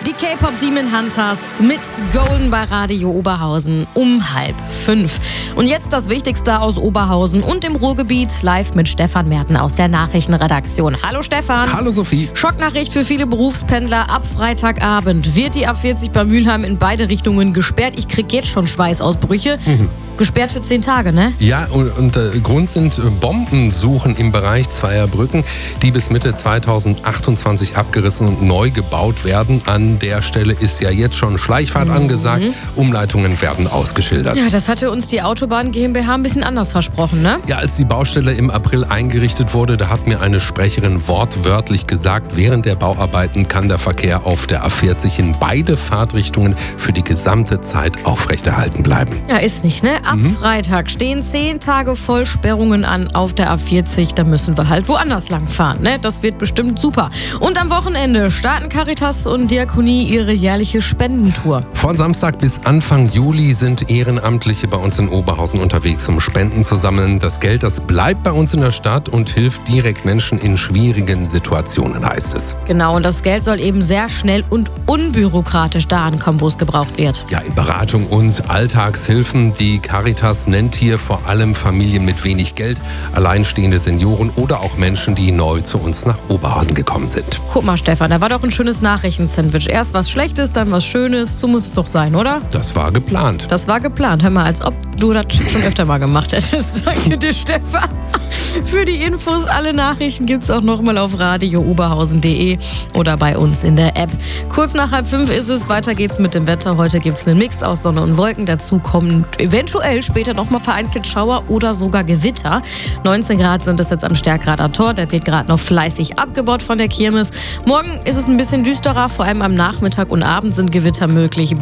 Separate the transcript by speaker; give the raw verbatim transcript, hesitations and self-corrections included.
Speaker 1: Die K-Pop Demon Hunters mit Golden bei Radio Oberhausen um halb fünf. Und jetzt das Wichtigste aus Oberhausen und dem Ruhrgebiet, live mit Stefan Merten aus der Nachrichtenredaktion. Hallo Stefan.
Speaker 2: Hallo Sophie.
Speaker 1: Schocknachricht für viele Berufspendler. Ab Freitagabend wird die A vierzig bei Mülheim in beide Richtungen gesperrt. Ich krieg jetzt schon Schweißausbrüche. Mhm. Gesperrt für zehn Tage, ne?
Speaker 2: Ja, und, und äh, Grund sind Bombensuchen im Bereich zweier Brücken, die bis Mitte zweitausendachtundzwanzig abgerissen und neu gebaut werden. An der Stelle ist ja jetzt schon Schleichfahrt mhm. angesagt. Umleitungen werden ausgeschildert.
Speaker 1: Ja, das hatte uns die Autobahn GmbH ein bisschen anders versprochen, ne?
Speaker 2: Ja, als die Baustelle im April eingerichtet wurde, da hat mir eine Sprecherin wortwörtlich gesagt, während der Bauarbeiten kann der Verkehr auf der A vierzig in beide Fahrtrichtungen für die gesamte Zeit aufrechterhalten bleiben.
Speaker 1: Ja, ist nicht, ne? Ab mhm. Freitag stehen zehn Tage Vollsperrungen an auf der A vierzig. Da müssen wir halt woanders lang fahren, ne? Das wird bestimmt super. Und am Wochenende starten Caritas und Diakonie ihre jährliche Spendentour.
Speaker 2: Von Samstag bis Anfang Juli sind Ehrenamtliche bei uns in Oberhausen unterwegs, um Spenden zu sammeln. Das Geld, das bleibt bei uns in der Stadt und hilft direkt Menschen in schwierigen Situationen, heißt es.
Speaker 1: Genau, und das Geld soll eben sehr schnell und unbürokratisch da ankommen, wo es gebraucht wird.
Speaker 2: Ja, in Beratung und Alltagshilfen. Die Caritas nennt hier vor allem Familien mit wenig Geld, alleinstehende Senioren oder auch Menschen, die neu zu uns nach Oberhausen gekommen sind.
Speaker 1: Guck mal, Stefan, da war doch ein schönes Nachrichtensandwich. Erst was Schlechtes, dann was Schönes. So muss es doch sein, oder?
Speaker 2: Das war geplant.
Speaker 1: Das war geplant. Hör mal, als ob du das schon öfter mal gemacht hättest. Danke dir, Stefan. Für die Infos, alle Nachrichten gibt's auch nochmal auf radio oberhausen punkt de oder bei uns in der App. Kurz nach halb fünf ist es, weiter geht's mit dem Wetter. Heute gibt's einen Mix aus Sonne und Wolken. Dazu kommen eventuell später nochmal vereinzelt Schauer oder sogar Gewitter. neunzehn Grad sind es jetzt am Stärkrader Tor. Der wird gerade noch fleißig abgebaut von der Kirmes. Morgen ist es ein bisschen düsterer, vor allem am Nachmittag und Abend sind Gewitter möglich.